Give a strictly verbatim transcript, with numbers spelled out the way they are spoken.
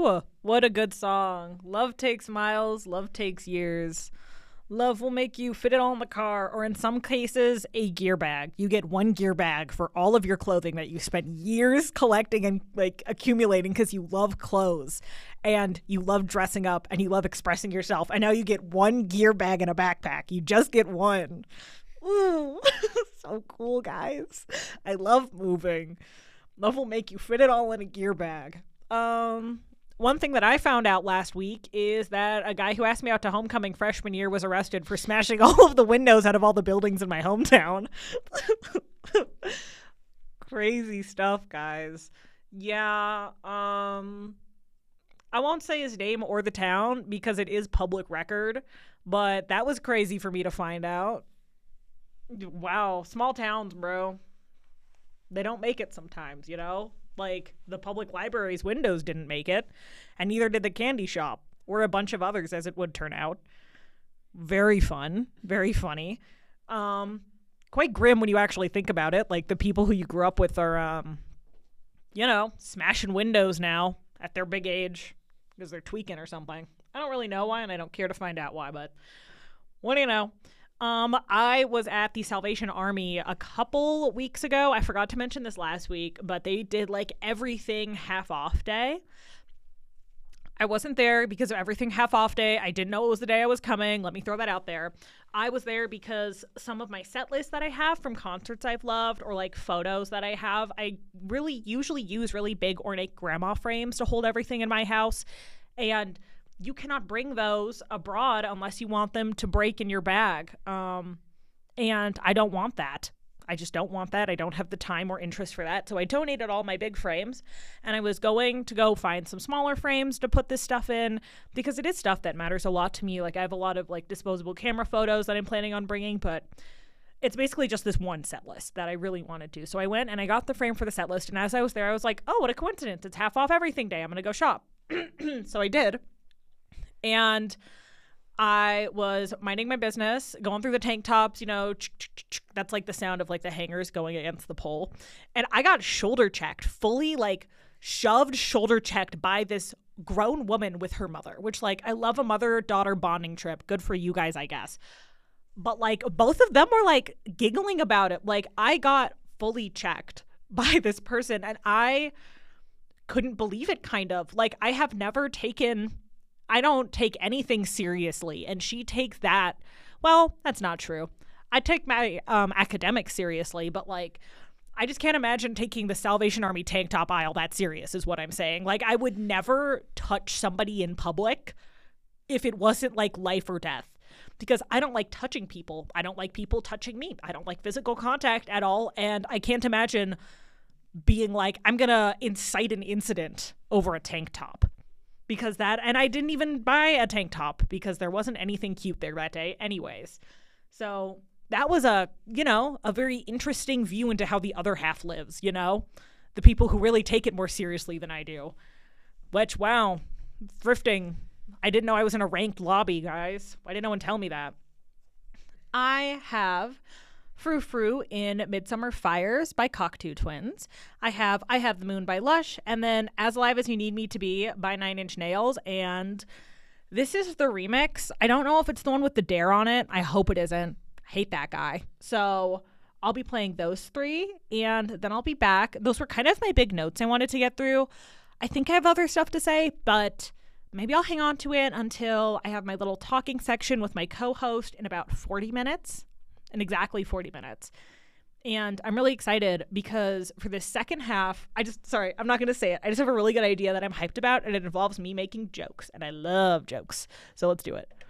Ooh, what a good song. Love takes miles, love takes years. Love will make you fit it all in the car, or in some cases, a gear bag. You get one gear bag for all of your clothing that you spent years collecting and like accumulating because you love clothes and you love dressing up and you love expressing yourself. And now you get one gear bag in a backpack. You just get one. Ooh, so cool, guys. I love moving. Love will make you fit it all in a gear bag. Um... One thing that I found out last week is that a guy who asked me out to homecoming freshman year was arrested for smashing all of the windows out of all the buildings in my hometown. Crazy stuff, guys. Yeah, um, I won't say his name or the town because it is public record, but that was crazy for me to find out. Wow, small towns, bro. They don't make it sometimes, you know? Like, the public library's windows didn't make it, and neither did the candy shop, or a bunch of others, as it would turn out. Very fun. Very funny. Um, quite grim when you actually think about it. Like, the people who you grew up with are, um, you know, smashing windows now at their big age because they're tweaking or something. I don't really know why, and I don't care to find out why, but what do you know? Um, I was at the Salvation Army a couple weeks ago. I forgot to mention this last week, but they did like everything half off day. I wasn't there because of everything half off day. I didn't know it was the day I was coming. Let me throw that out there. I was there because some of my set lists that I have from concerts I've loved or like photos that I have, I really usually use really big ornate grandma frames to hold everything in my house. And you cannot bring those abroad unless you want them to break in your bag. Um, and I don't want that. I just don't want that. I don't have the time or interest for that. So I donated all my big frames, and I was going to go find some smaller frames to put this stuff in because it is stuff that matters a lot to me. Like I have a lot of like disposable camera photos that I'm planning on bringing, but it's basically just this one set list that I really wanted to. So I went and I got the frame for the set list. And as I was there, I was like, oh, what a coincidence. It's half off everything day. I'm going to go shop. So I did. And I was minding my business, going through the tank tops, you know, that's like the sound of like the hangers going against the pole. And I got shoulder checked, fully like shoved shoulder checked by this grown woman with her mother, which like I love a mother-daughter bonding trip. Good for you guys, I guess. But like both of them were like giggling about it. Like I got fully checked by this person and I couldn't believe it kind of. Like I have never taken... I don't take anything seriously, and she takes that. Well, that's not true. I take my um, academics seriously, but like, I just can't imagine taking the Salvation Army tank top aisle that serious is what I'm saying. Like, I would never touch somebody in public if it wasn't like life or death, because I don't like touching people. I don't like people touching me. I don't like physical contact at all, and I can't imagine being like, I'm gonna incite an incident over a tank top. Because that, and I didn't even buy a tank top because there wasn't anything cute there that day anyways. So that was a, you know, a very interesting view into how the other half lives, you know? The people who really take it more seriously than I do. Which, wow, thrifting. I didn't know I was in a ranked lobby, guys. Why didn't no one tell me that? I have Frou Frou in Midsummer Fires by Cocteau Twins. I have I Have the Moon by Lush, and then As Alive as You Need Me to Be by Nine Inch Nails. And this is the remix. I don't know if it's the one with the Dare on it. I hope it isn't. I hate that guy. So I'll be playing those three, and then I'll be back. Those were kind of my big notes I wanted to get through. I think I have other stuff to say, but maybe I'll hang on to it until I have my little talking section with my co-host in about forty minutes. In exactly forty minutes. And I'm really excited because for this second half, I just, sorry, I'm not going to say it. I just have a really good idea that I'm hyped about, and it involves me making jokes, and I love jokes. So let's do it.